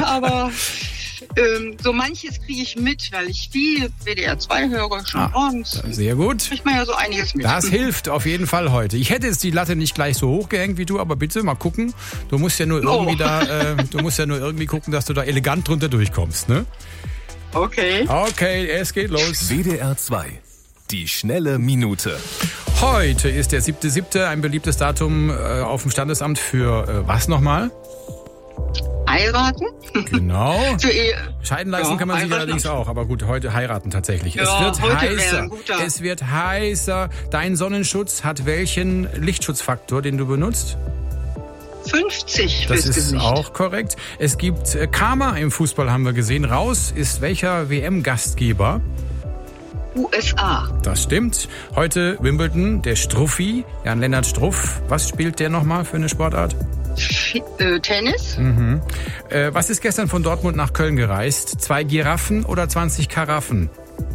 aber so manches kriege ich mit, weil ich viel WDR 2 höre, schon morgens. Sehr gut. Kriegt man ja so einiges mit. Das hilft auf jeden Fall heute. Ich hätte jetzt die Latte nicht gleich so hoch gehängt wie du, aber bitte mal gucken. Du musst ja nur irgendwie gucken, dass du da elegant drunter durchkommst, ne? Okay. Okay, es geht los. WDR 2. Die schnelle Minute. Heute ist der 7.7., ein beliebtes Datum auf dem Standesamt für was nochmal? Heiraten? Genau. Für Ehe. Scheiden lassen kann man sich allerdings auch, aber gut, heute heiraten tatsächlich. Ja, es wird heute heißer. guter. Es wird heißer. Dein Sonnenschutz hat welchen Lichtschutzfaktor, den du benutzt? 50 Das fürs ist Gesicht. auch korrekt. Es gibt Karma im Fußball, haben wir gesehen. Raus ist welcher WM-Gastgeber? USA. Das stimmt. Heute Wimbledon, der Struffi, Jan-Lennart Struff. Was spielt der nochmal für eine Sportart? Tennis? Was ist gestern von Dortmund nach Köln gereist? 2 Giraffen oder 20 Karaffen?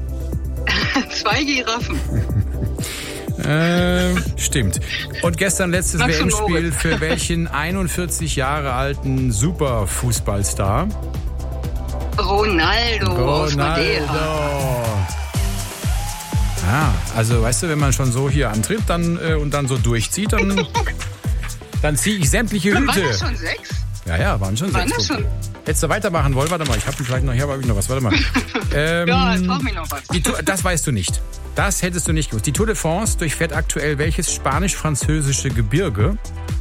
2 Giraffen. Stimmt. Und gestern letztes Max und WM-Spiel Moritz. für welchen 41 Jahre alten Superfußballstar? Ronaldo aus Madeira. Ja, also weißt du, wenn man schon so hier antritt und dann so durchzieht, dann ziehe ich sämtliche Hüte. Waren das schon 6? Ja, waren schon 6 Waren das Punkte. schon? Hättest du weitermachen wollen? Warte mal, ich habe vielleicht noch, hier habe ich noch was. Warte mal. Ja, jetzt brauch ich noch was. Das weißt du nicht. Das hättest du nicht gewusst. Die Tour de France durchfährt aktuell welches spanisch-französische Gebirge?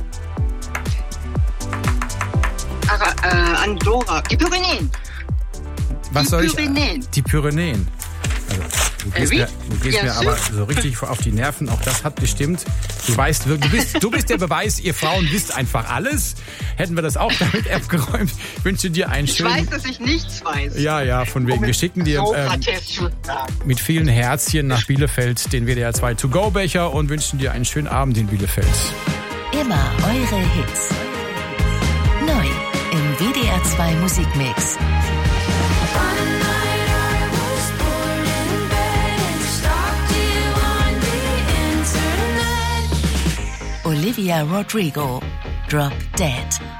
Andorra. Die Pyrenäen. Was soll ich? Pyrenäen. Die Pyrenäen. Also, du gehst Ja, mir aber so richtig auf die Nerven. Auch das hat gestimmt. Du weißt wirklich, du bist der Beweis, ihr Frauen wisst einfach alles. Hätten wir das auch damit abgeräumt. Ich wünsche dir einen Ich schönen... weiß, dass ich nichts weiß. Ja, von wegen. Wir schicken dir mit vielen Herzchen nach Bielefeld den WDR 2 To-Go-Becher und wünschen dir einen schönen Abend in Bielefeld. Immer eure Hits. Neu im WDR 2 Musikmix. Olivia Rodrigo, Drop Dead.